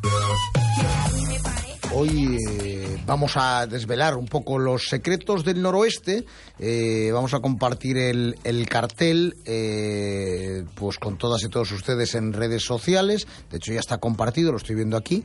Hoy vamos a desvelar un poco los secretos del noroeste. Vamos a compartir el cartel pues con todas y todos ustedes en redes sociales. De hecho ya está compartido, lo estoy viendo aquí.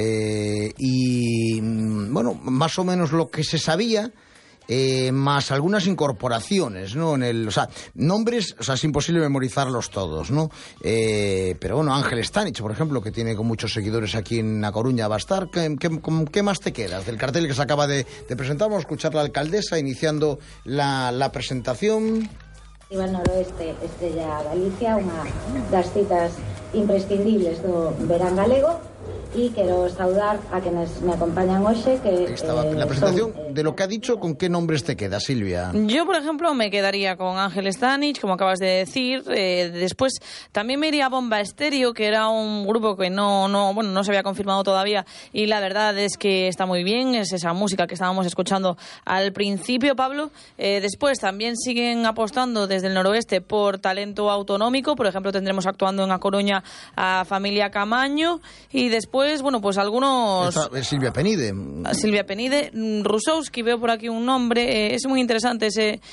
Y bueno, más o menos lo que se sabía. Más algunas incorporaciones, ¿no? O sea, nombres, o sea, es imposible memorizarlos todos, ¿no? Pero bueno, Ángel Stanich, por ejemplo, que tiene con muchos seguidores aquí en A Coruña, va a estar. ¿Qué más te quedas del cartel que se acaba de presentar? Vamos a escuchar la alcaldesa iniciando la presentación. Festival Noroeste Estrella Galicia, unha das citas imprescindibles do verán galego. Y quiero saludar a quienes me acompañan hoy. La presentación de lo que ha dicho, ¿con qué nombres te queda, Silvia? Yo, por ejemplo, me quedaría con Ángel Stanich, como acabas de decir. Después también me iría a Bomba Estéreo, que era un grupo que no se había confirmado todavía. Y la verdad es que está muy bien. Es esa música que estábamos escuchando al principio, Pablo. Después también siguen apostando desde el noroeste por talento autonómico. Por ejemplo, tendremos actuando en A Coruña a Familia Camaño. Y después, bueno, pues algunos... Silvia Penide. Silvia Penide. Rusowski, veo por aquí un nombre. Es muy interesante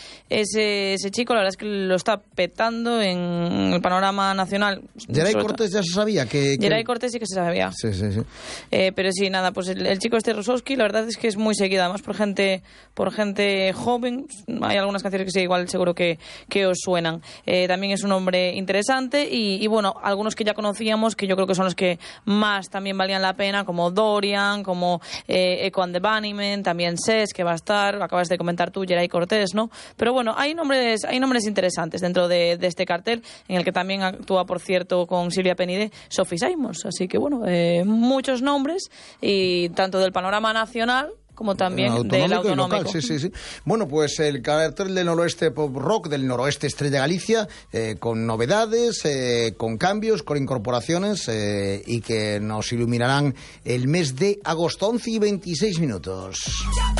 ese chico, la verdad es que lo está petando en el panorama nacional. Geray Cortés ya se sabía que... Geray Cortés sí que se sabía. Sí. Pero sí, nada, pues el chico Rusowski, la verdad es que es muy seguido, además por gente joven. Hay algunas canciones que sí, igual seguro que os suenan. También es un hombre interesante y bueno, algunos que ya conocíamos, que yo creo que son los que más también valían la pena, como Dorian, como Echo and the Bunnymen, también Ses, que va a estar, acabas de comentar tú, Geray Cortés, ¿no? Pero bueno, hay nombres interesantes dentro de este cartel, en el que también actúa, por cierto, con Silvia Penide, Sophie Simons. Así que bueno, muchos nombres, y tanto del panorama nacional como también del autonómico. Local, sí. Bueno, pues el cartel del noroeste pop rock, del noroeste Estrella Galicia, con novedades, con cambios, con incorporaciones, y que nos iluminarán el mes de agosto, 11:26.